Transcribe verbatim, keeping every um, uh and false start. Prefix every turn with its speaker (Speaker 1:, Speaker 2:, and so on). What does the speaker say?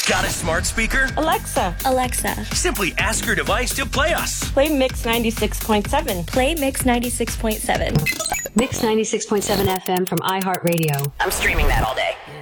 Speaker 1: Got a smart speaker?
Speaker 2: Alexa.
Speaker 3: Alexa.
Speaker 1: Simply ask your device to play us.
Speaker 2: Play Mix ninety-six point seven.
Speaker 3: Play Mix ninety-six point seven.
Speaker 4: Mix ninety-six point seven F M from iHeartRadio.
Speaker 5: I'm streaming that all day.